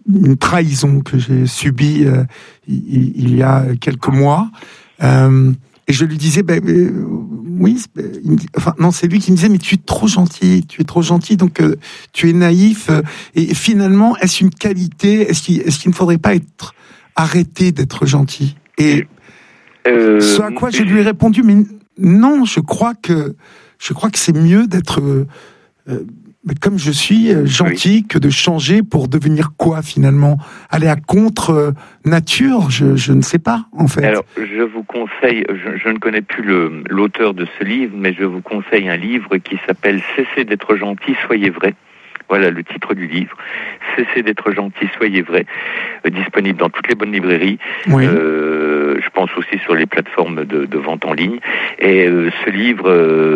une trahison que j'ai subie il y a quelques mois. Et je lui disais, oui, non, c'est lui qui me disait, mais tu es trop gentil, donc tu es naïf. Et finalement, est-ce une qualité? Est-ce qu'il ne faudrait pas être arrêté d'être gentil? Et ce à quoi je lui ai répondu, mais non, je crois que c'est mieux d'être comme je suis gentil que de changer pour devenir quoi finalement? Aller à contre nature, je ne sais pas en fait. Alors je vous conseille, je ne connais plus l'auteur de ce livre, mais je vous conseille un livre qui s'appelle Cessez d'être gentil, soyez vrai. Voilà le titre du livre. Cessez d'être gentil, soyez vrai. Disponible dans toutes les bonnes librairies. Oui. Je pense aussi sur les plateformes de vente en ligne. Et ce livre,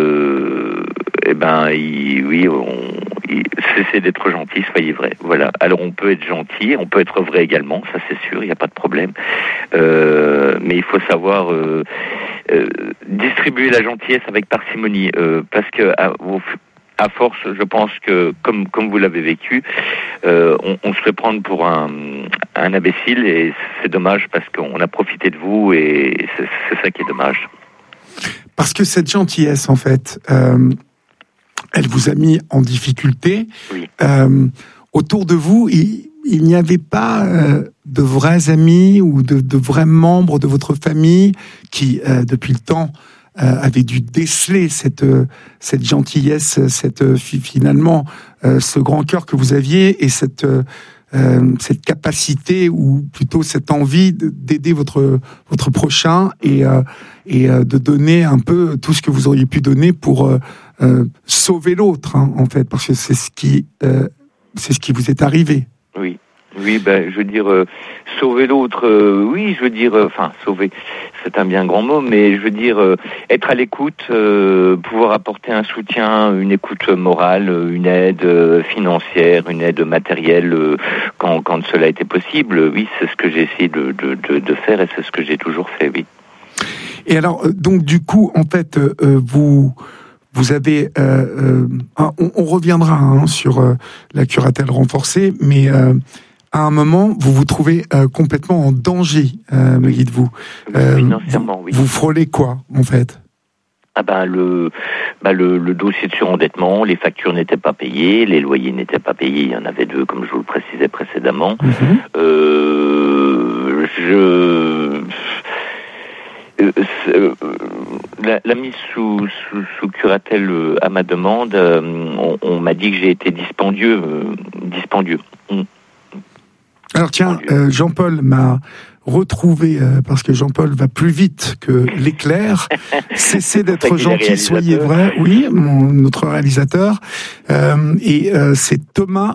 cessez d'être gentil, soyez vrai. Voilà. Alors on peut être gentil, on peut être vrai également, ça c'est sûr, il n'y a pas de problème. Mais il faut savoir distribuer la gentillesse avec parcimonie, parce que à force, je pense que, comme vous l'avez vécu, on se fait prendre pour un imbécile, et c'est dommage parce qu'on a profité de vous, et c'est ça qui est dommage. Parce que cette gentillesse, en fait, elle vous a mis en difficulté. Oui. Autour de vous, il n'y avait pas de vrais amis ou de vrais membres de votre famille qui, depuis le temps, avait dû déceler cette gentillesse, finalement ce grand cœur que vous aviez, et cette capacité, ou plutôt cette envie d'aider votre prochain, et de donner un peu tout ce que vous auriez pu donner pour sauver l'autre, hein, en fait, parce que c'est ce qui vous est arrivé. Oui, je veux dire, sauver l'autre, oui, je veux dire, sauver, c'est un bien grand mot, mais je veux dire, être à l'écoute, pouvoir apporter un soutien, une écoute morale, une aide financière, une aide matérielle, quand cela était possible, oui, c'est ce que j'ai essayé de faire, et c'est ce que j'ai toujours fait, oui. Et alors, donc, du coup, en fait, vous avez... on reviendra sur la curatelle renforcée, mais... à un moment, vous vous trouvez complètement en danger, me dites-vous. Financièrement, oui. Vous frôlez quoi, en fait? Le dossier de surendettement, les factures n'étaient pas payées, les loyers n'étaient pas payés, il y en avait 2, comme je vous le précisais précédemment. La mise sous curatelle à ma demande, on m'a dit que j'ai été dispendieux. Alors tiens, Jean-Paul m'a retrouvé, parce que Jean-Paul va plus vite que l'éclair. Cessez d'être gentil, soyez vrai. Oui, notre réalisateur. Et c'est Thomas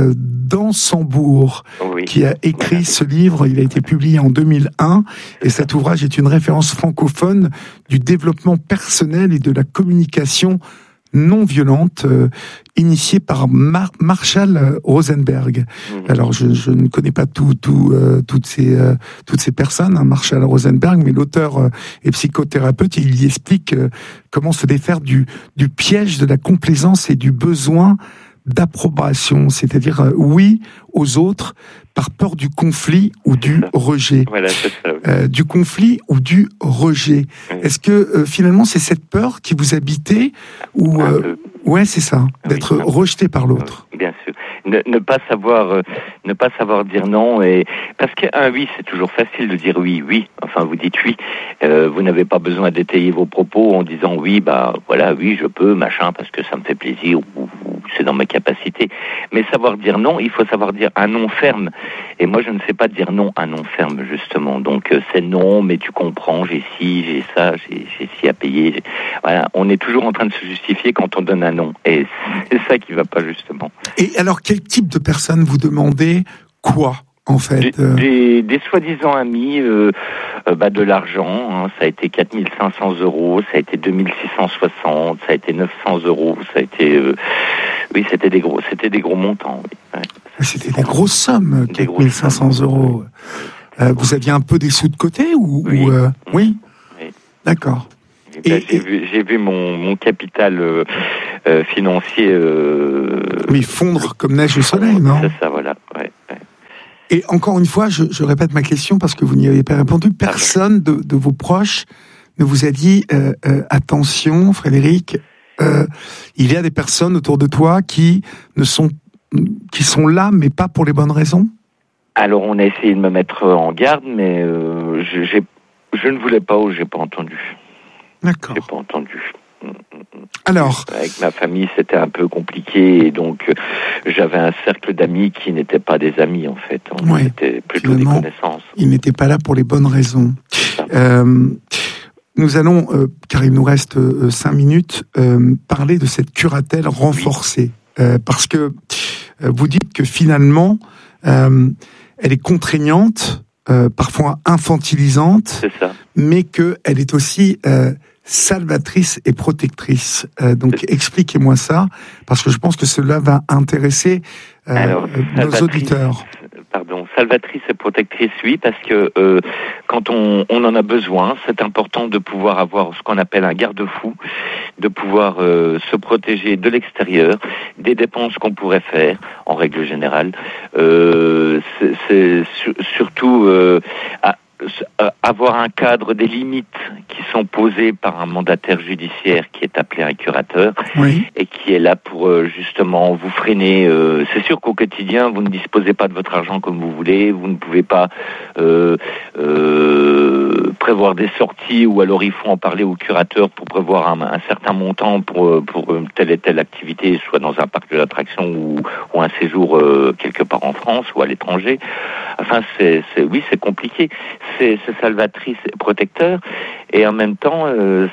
Dansembourg qui a écrit ce livre. Il a été publié en 2001, et cet ouvrage est une référence francophone du développement personnel et de la communication non violente, initiée par Marshall Rosenberg. Alors je ne connais pas toutes ces personnes, hein, Marshall Rosenberg, mais l'auteur est psychothérapeute, et il y explique comment se défaire du piège de la complaisance et du besoin d'approbation, c'est-à-dire oui aux autres par peur du conflit ou du rejet. Voilà, c'est ça. Du conflit ou du rejet. Oui. Est-ce que finalement c'est cette peur qui vous habitait, ou ouais, c'est ça, d'être rejeté par l'autre. Bien sûr. Ne pas savoir dire non, et parce que oui, c'est toujours facile de dire oui. Enfin, vous dites oui. Vous n'avez pas besoin d'étayer vos propos en disant oui, oui, je peux, machin, parce que ça me fait plaisir, ou c'est dans ma capacité. Mais savoir dire non, il faut savoir dire un non ferme. Et moi, je ne sais pas dire non à non ferme, justement. Donc, c'est non, mais tu comprends, j'ai ci, j'ai ça, j'ai ci à payer. Voilà, on est toujours en train de se justifier quand on donne un non. Et c'est ça qui ne va pas, justement. Et alors, quel type de personne vous demandez quoi, en fait? Des soi-disant amis, de l'argent, hein, ça a été 4 500 €, ça a été 2 660, ça a été 900 €, ça a été... oui, c'était des gros montants, oui. Ouais. C'était des grosses sommes, 4 500 €. Vous aviez un peu des sous de côté, ou oui. Oui. D'accord. J'ai vu mon capital financier... oui, fondre comme neige au soleil, non? C'est ça, voilà, ouais. Et encore une fois, je répète ma question parce que vous n'y avez pas répondu. Personne de vos proches ne vous a dit attention, Frédéric, il y a des personnes autour de toi qui sont là, mais pas pour les bonnes raisons? Alors, on a essayé de me mettre en garde, mais je ne voulais pas ou j'ai pas entendu. D'accord. J'ai pas entendu. Alors, avec ma famille, c'était un peu compliqué, et donc j'avais un cercle d'amis qui n'étaient pas des amis, en fait. On était plutôt des connaissances. Ils n'étaient pas là pour les bonnes raisons. Nous allons, car il nous reste 5 minutes, parler de cette curatelle renforcée. Parce que vous dites que finalement, elle est contraignante, parfois infantilisante, c'est ça. Mais qu'elle est aussi salvatrice et protectrice. Donc expliquez-moi ça, parce que je pense que cela va intéresser nos auditeurs. Pardon, salvatrice et protectrice, oui, parce que quand on en a besoin, c'est important de pouvoir avoir ce qu'on appelle un garde-fou, de pouvoir se protéger de l'extérieur, des dépenses qu'on pourrait faire, en règle générale. C'est surtout avoir un cadre, des limites qui sont posées par un mandataire judiciaire qui est appelé un curateur, oui, et qui est là pour justement vous freiner. C'est sûr qu'au quotidien, vous ne disposez pas de votre argent comme vous voulez, vous ne pouvez pas prévoir des sorties, ou alors il faut en parler au curateur pour prévoir un certain montant pour telle et telle activité, soit dans un parc de l'attraction ou un séjour quelque part en France ou à l'étranger. Enfin, oui, c'est compliqué. C'est salvatrice et protecteur, et en même temps,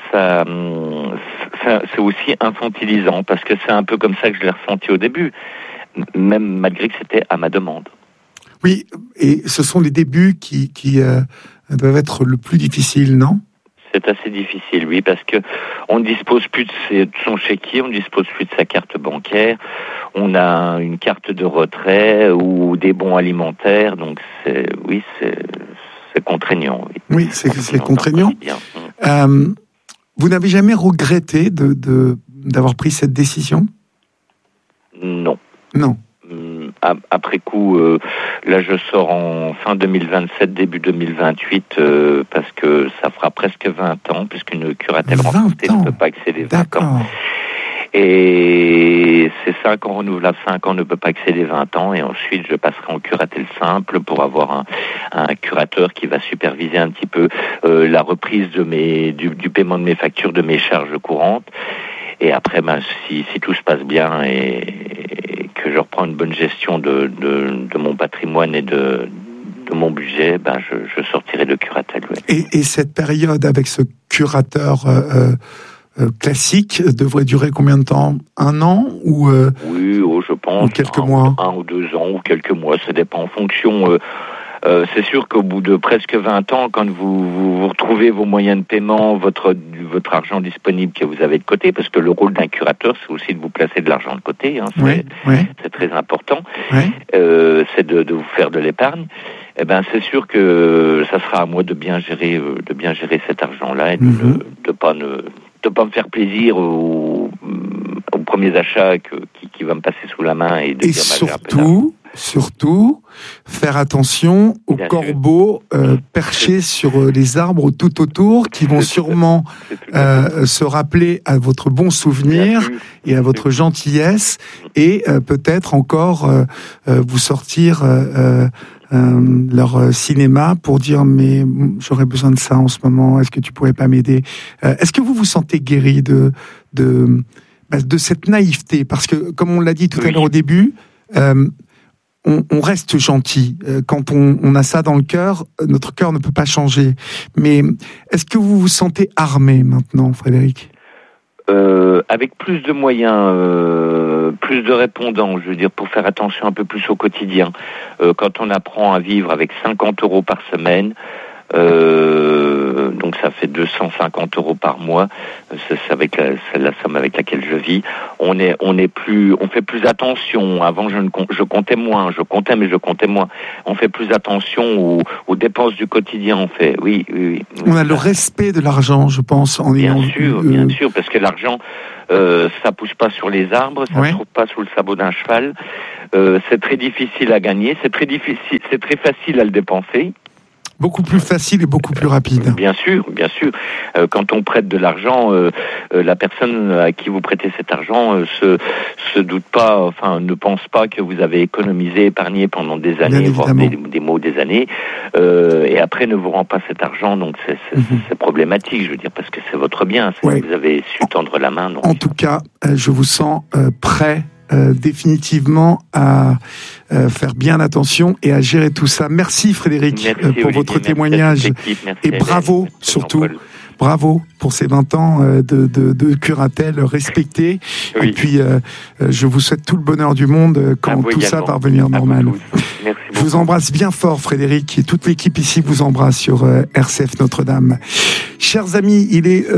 c'est aussi infantilisant, parce que c'est un peu comme ça que je l'ai ressenti au début, même malgré que c'était à ma demande. Oui, et ce sont les débuts qui doivent être le plus difficile, non? C'est assez difficile, oui, parce que on ne dispose plus de son chéquier, on ne dispose plus de sa carte bancaire, on a une carte de retrait ou des bons alimentaires, donc c'est contraignant. Oui, c'est contraignant. Vous n'avez jamais regretté d'avoir pris cette décision? Non. Non. Après coup, là je sors en fin 2027, début 2028, parce que ça fera presque 20 ans, puisqu'une curatelle renforcée ne peut pas excéder 20 ans. Et c'est 5 ans renouvelables, 5 ans ne peut pas excéder 20 ans, et ensuite je passerai en curatelle simple pour avoir un curateur qui va superviser un petit peu la reprise du paiement de mes factures, de mes charges courantes. Et après, si tout se passe bien et que je reprends une bonne gestion de mon patrimoine et de mon budget, je sortirai de curatelle. Oui. Et cette période avec ce curateur classique devrait durer combien de temps? 1 an ou oui, je pense. Ou quelques mois. 1 ou 2 ans ou quelques mois, ça dépend en fonction. C'est sûr qu'au bout de presque 20 ans, quand vous retrouvez vos moyens de paiement, votre argent disponible que vous avez de côté, parce que le rôle d'un curateur, c'est aussi de vous placer de l'argent de côté, c'est très important, c'est de vous faire de l'épargne. Eh ben, c'est sûr que ça sera à moi de bien gérer cet argent-là, et de pas me faire plaisir aux premiers achats qui va me passer sous la main, et surtout, faire attention aux corbeaux perchés sur les arbres tout autour, qui vont sûrement se rappeler à votre bon souvenir et à votre gentillesse, et peut-être encore vous sortir leur cinéma pour dire mais j'aurais besoin de ça en ce moment, est-ce que tu pourrais pas m'aider? Est-ce que vous vous sentez guéri de cette naïveté? Parce que, comme on l'a dit tout à l'heure au début, on reste gentil. Quand on a ça dans le cœur, notre cœur ne peut pas changer. Mais est-ce que vous vous sentez armé maintenant, Frédéric? Avec plus de moyens, plus de répondants, je veux dire, pour faire attention un peu plus au quotidien. Quand on apprend à vivre avec 50 € par semaine, Donc ça fait 250 € par mois. C'est la somme avec laquelle je vis. On fait plus attention. Avant, je comptais moins. Mais je comptais moins. On fait plus attention aux dépenses du quotidien. Oui. On a le respect de l'argent, je pense. Bien sûr, parce que l'argent, ça pousse pas sur les arbres, ça ne se trouve pas sous le sabot d'un cheval. C'est très difficile à gagner. C'est très facile à le dépenser. Beaucoup plus facile et beaucoup plus rapide. Bien sûr. Quand on prête de l'argent, la personne à qui vous prêtez cet argent se doute pas, ne pense pas que vous avez économisé, épargné pendant des années, voire des mois ou des années, et après ne vous rend pas cet argent. Donc c'est problématique, je veux dire, parce que c'est votre bien. Vous avez su tendre la main. Donc. En tout cas, je vous sens prêt. Définitivement à faire bien attention et à gérer tout ça. Merci Frédéric pour votre témoignage et bravo surtout. Bravo pour ces 20 ans de curatelle respectée. Oui. Et puis, je vous souhaite tout le bonheur du monde quand tout ça va revenir normal. Merci je vous embrasse bien fort, Frédéric, et toute l'équipe ici vous embrasse sur RCF Notre-Dame. Chers amis, il est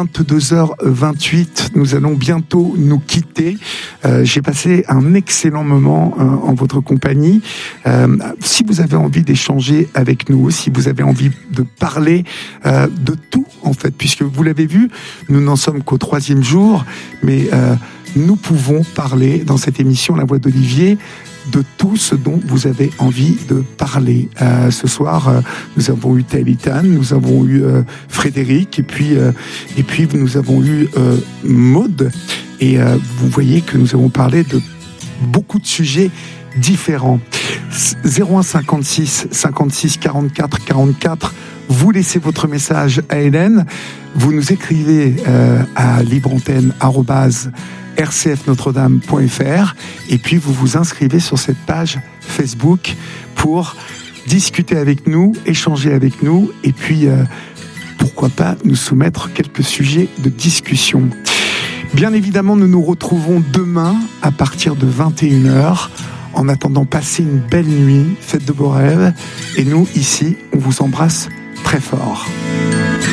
22h28. Nous allons bientôt nous quitter. J'ai passé un excellent moment en votre compagnie. Si vous avez envie d'échanger avec nous, si vous avez envie de parler de tout, en fait, puisque vous l'avez vu, nous n'en sommes qu'au 3e jour, mais nous pouvons parler dans cette émission La Voix d'Olivier de tout ce dont vous avez envie de parler. Ce soir, nous avons eu Taïlitan, nous avons eu Frédéric, et puis nous avons eu Maud. Et vous voyez que nous avons parlé de beaucoup de sujets différents. 01 56 56 44 44. Vous laissez votre message à Hélène. Vous nous écrivez à libreantenne@rcfnotredame.fr et puis vous vous inscrivez sur cette page Facebook pour discuter avec nous, échanger avec nous et puis pourquoi pas nous soumettre quelques sujets de discussion. Bien évidemment, nous nous retrouvons demain à partir de 21h. En attendant, passez une belle nuit, faites de beaux rêves et nous, ici, on vous embrasse très fort.